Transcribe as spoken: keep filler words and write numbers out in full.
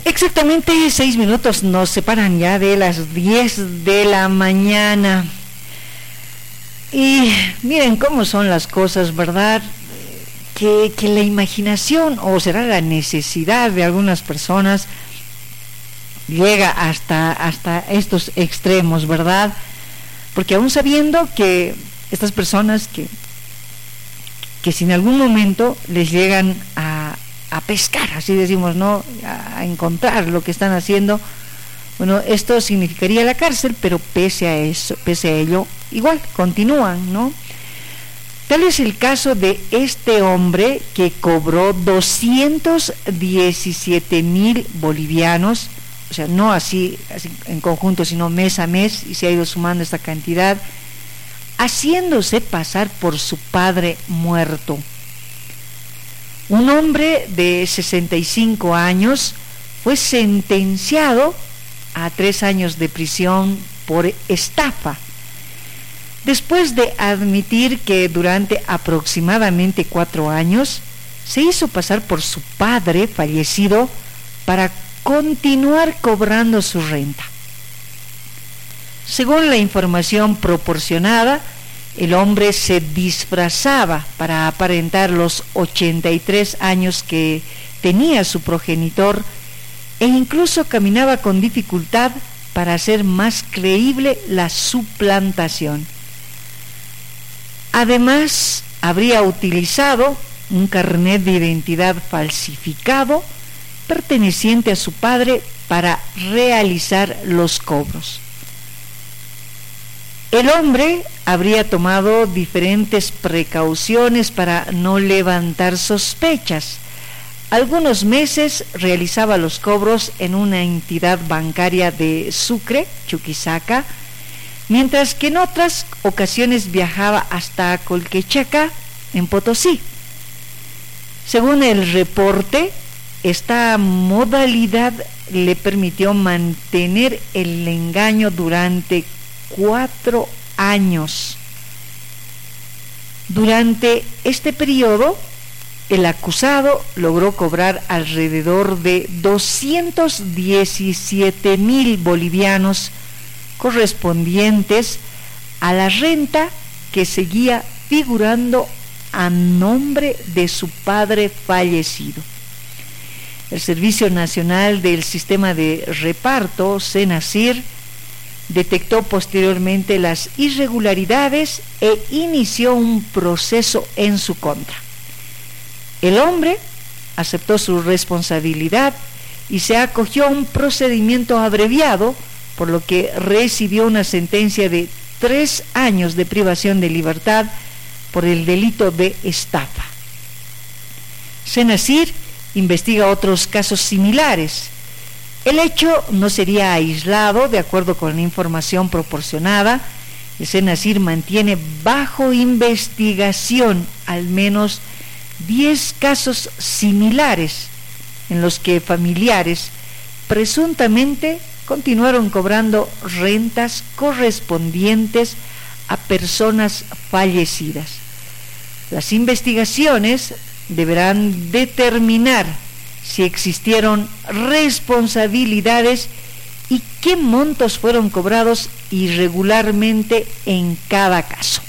Exactamente seis minutos nos separan ya de las diez de la mañana. Y miren cómo son las cosas, ¿verdad? Que, que la imaginación, o será la necesidad de algunas personas, llega hasta, hasta estos extremos, ¿verdad? Porque aún sabiendo que estas personas que, que si en algún momento les llegan a, a pescar, así decimos, ¿no? A, a encontrar lo que están haciendo, bueno, esto significaría la cárcel, pero pese a eso, pese a ello, igual continúan, ¿no? Tal es el caso de este hombre que cobró doscientos diecisiete mil bolivianos, o sea, no así, así en conjunto, sino mes a mes, y se ha ido sumando esta cantidad, haciéndose pasar por su padre muerto. Un hombre de sesenta y cinco años fue sentenciado a tres años de prisión por estafa, después de admitir que durante aproximadamente cuatro años se hizo pasar por su padre fallecido para continuar cobrando su renta. Según la información proporcionada, el hombre se disfrazaba para aparentar los ochenta y tres años que tenía su progenitor e incluso caminaba con dificultad para hacer más creíble la suplantación. Además, habría utilizado un carnet de identidad falsificado perteneciente a su padre para realizar los cobros. El hombre habría tomado diferentes precauciones para no levantar sospechas. Algunos meses realizaba los cobros en una entidad bancaria de Sucre, Chuquisaca, mientras que en otras ocasiones viajaba hasta Colquechaca, en Potosí. Según el reporte, esta modalidad le permitió mantener el engaño durante cuatro años. Durante este periodo, el acusado logró cobrar alrededor de doscientos diecisiete mil bolivianos correspondientes a la renta que seguía figurando a nombre de su padre fallecido. El Servicio Nacional del Sistema de Reparto, SENACIR, detectó posteriormente las irregularidades e inició un proceso en su contra. El hombre aceptó su responsabilidad y se acogió a un procedimiento abreviado, por lo que recibió una sentencia de tres años de privación de libertad por el delito de estafa. SENACIR investiga otros casos similares. El hecho no sería aislado, de acuerdo con la información proporcionada. El SENACIR mantiene bajo investigación al menos diez casos similares en los que familiares presuntamente continuaron cobrando rentas correspondientes a personas fallecidas. Las investigaciones deberán determinar si existieron responsabilidades y qué montos fueron cobrados irregularmente en cada caso.